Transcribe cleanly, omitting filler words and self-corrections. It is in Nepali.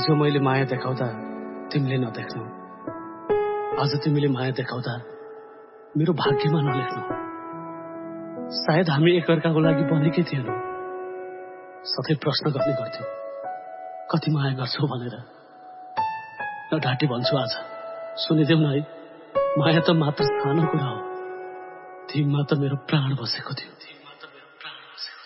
हिजो मैले माया देखाउँदा तिमीले नदेख्नु, आज तिमीले माया देखाउँदा मेरो भाग्यमा नलेख्नु। सायद हामी एकअर्काको लागि बनेकै थिएनौं। सधैँ प्रश्न गर्ने गर्थ्यौ, कति माया गर्छौ भनेर। नढाँटी भन्छु आज, सुनिदेऊ न है। माया त मात्र सानो कुरा हो, तिमीमा त मेरो प्राण बसेको थियो।